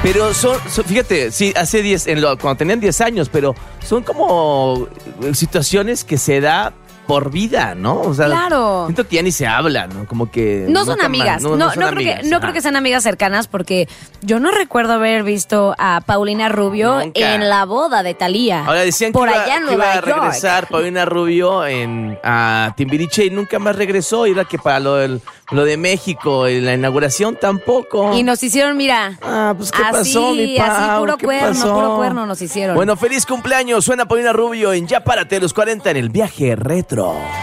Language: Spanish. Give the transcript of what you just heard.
Pero fíjate, sí, cuando tenían 10 años, pero son como situaciones que se da por vida, ¿no? O sea, claro. Siento que ya ni se habla, ¿no? Como que... No son amigas. No creo que sean amigas cercanas porque yo no recuerdo haber visto a Paulina Rubio en la boda de Thalía. Ahora decían que iba a regresar Paulina Rubio a Timbiriche y nunca más regresó. Y era que para lo de México, la inauguración tampoco. Y nos hicieron, mira. Pues ¿qué pasó, mi Pau? Así, puro cuerno nos hicieron. Bueno, feliz cumpleaños. Suena Paulina Rubio en Ya Párate de los 40 en el Viaje Retro.